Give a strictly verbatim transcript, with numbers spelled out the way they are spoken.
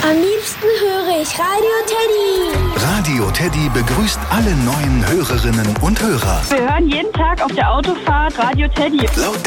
Am liebsten höre ich Radio Teddy. Radio Teddy begrüßt alle neuen Hörerinnen und Hörer. Wir hören jeden Tag auf der Autofahrt Radio Teddy. Laut